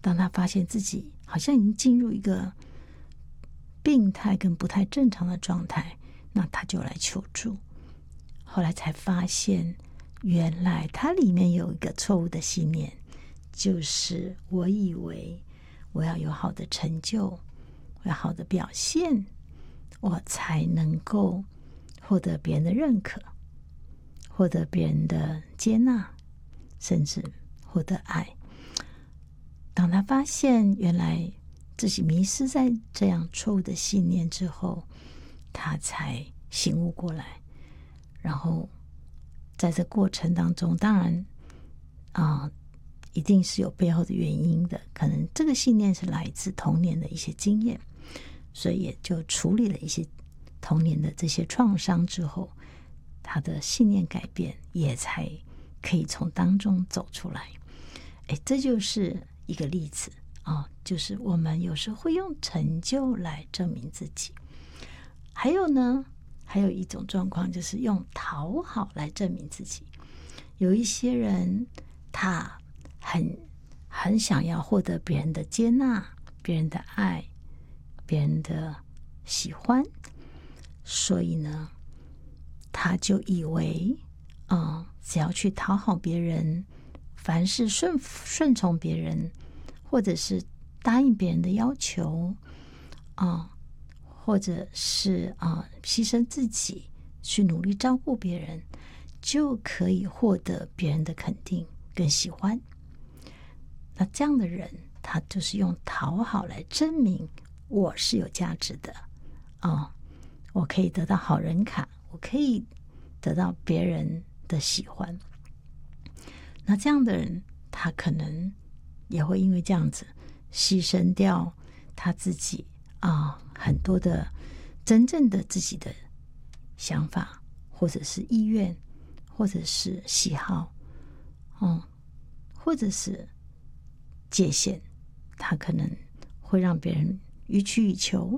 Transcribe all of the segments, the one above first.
当他发现自己好像已经进入一个病态跟不太正常的状态，那他就来求助。后来才发现，原来他里面有一个错误的信念，就是我以为我要有好的成就，我要好的表现，我才能够获得别人的认可，获得别人的接纳，甚至获得爱。当他发现原来自己迷失在这样错误的信念之后，他才醒悟过来。然后在这过程当中，当然一定是有背后的原因的，可能这个信念是来自童年的一些经验，所以也就处理了一些童年的这些创伤之后，他的信念改变，也才可以从当中走出来。这就是一个例子就是我们有时候会用成就来证明自己。还有呢，还有一种状况就是用讨好来证明自己。有一些人他很想要获得别人的接纳，别人的爱，别人的喜欢，所以呢他就以为只要去讨好别人，凡事顺从别人，或者是答应别人的要求或者是牺牲自己去努力照顾别人，就可以获得别人的肯定跟喜欢。那这样的人，他就是用讨好来证明我是有价值的我可以得到好人卡，我可以得到别人的喜欢。那这样的人，他可能也会因为这样子牺牲掉他自己很多的真正的自己的想法，或者是意愿，或者是喜好或者是界限，他可能会让别人予取予求。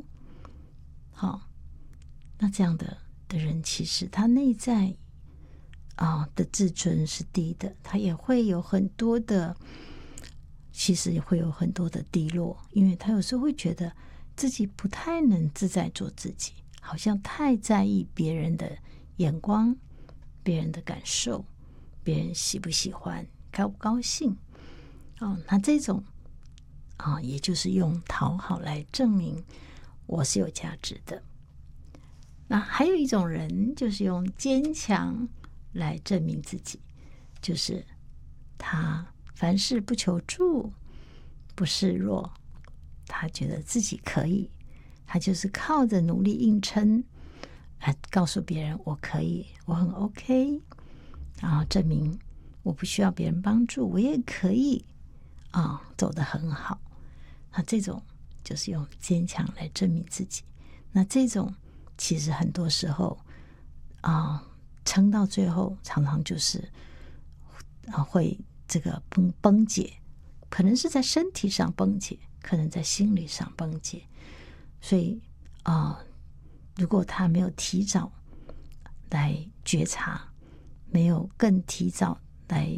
那这样的人，其实他内在的自尊是低的，他也会有很多的，其实也会有很多的低落，因为他有时候会觉得自己不太能自在做自己，好像太在意别人的眼光，别人的感受，别人喜不喜欢，高不高兴那这种也就是用讨好来证明我是有价值的。那还有一种人，就是用坚强来证明自己，就是他凡事不求助，不示弱，他觉得自己可以，他就是靠着努力硬撑来告诉别人我可以，我很 OK， 然后证明我不需要别人帮助，我也可以走得很好。那这种就是用坚强来证明自己。那这种其实很多时候撑到最后，常常就是会这个崩解，可能是在身体上崩解，可能在心理上崩解。所以如果他没有提早来觉察，没有更提早来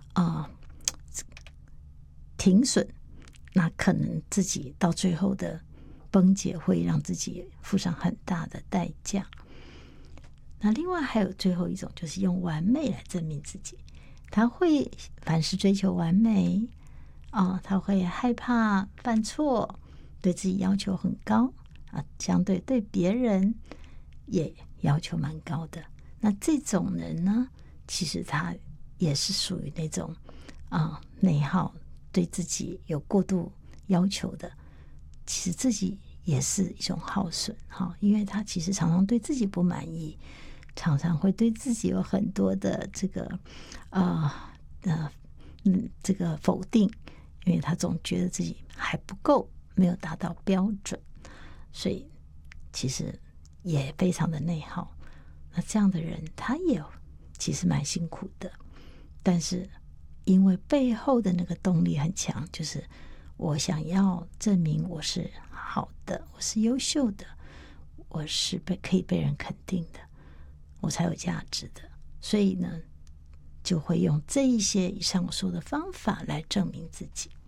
停损，那可能自己到最后的崩解会让自己付上很大的代价。那另外还有最后一种，就是用完美来证明自己。他会凡事追求完美他会害怕犯错，对自己要求很高相对对别人也要求蛮高的。那这种人呢，其实他也是属于那种内耗，对自己有过度要求的，其实自己也是一种耗损因为他其实常常对自己不满意，常常会对自己有很多的这个这个否定，因为他总觉得自己还不够，没有达到标准，所以其实也非常的内耗。那这样的人他也其实蛮辛苦的，但是因为背后的那个动力很强，就是我想要证明我是好的，我是优秀的，我是可以被人肯定的，我才有价值的。所以呢，就会用这一些以上我说的方法来证明自己。